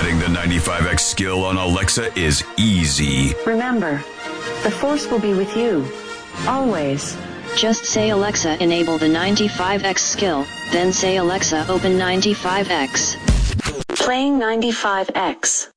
Setting the 95X skill on Alexa is easy. Remember, the Force will be with you. Always. Just say Alexa enable the 95X skill, then say Alexa open 95X. Playing 95X.